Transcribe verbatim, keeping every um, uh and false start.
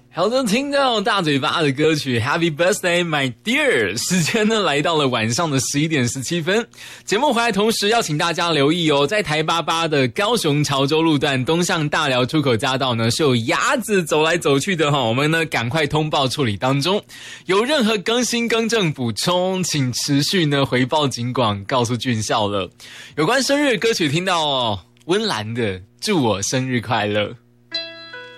好的，听到大嘴巴的歌曲 Happy Birthday My Dear， 时间呢来到了晚上的十一点十七分。节目回来同时要请大家留意哦，在台八八的高雄潮州路段东向大寮出口匝道呢是有鸭子走来走去的哈，我们呢赶快通报处理当中，有任何更新更正补充，请持续呢回报警广告诉俊孝了。有关生日歌曲听到哦，温岚的祝我生日快乐。